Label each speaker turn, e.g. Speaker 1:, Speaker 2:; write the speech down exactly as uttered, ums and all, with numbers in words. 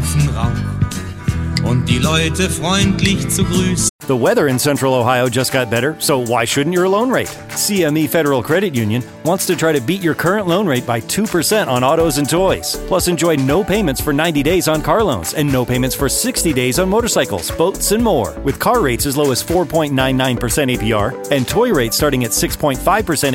Speaker 1: Tropfen Rauch und die Leute freundlich zu grüßen.
Speaker 2: The weather in Central Ohio just got better, so why shouldn't your loan rate? C M E Federal Credit Union wants to try to beat your current loan rate by two percent on autos and toys. Plus, enjoy no payments for ninety days on car loans and no payments for sixty days on motorcycles, boats, and more. With car rates as low as four point nine nine percent A P R and toy rates starting at six point five percent